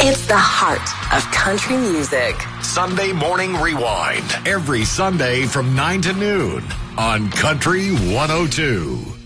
It's the heart of country music. Sunday Morning Rewind. Every Sunday from 9 to noon on Country 102.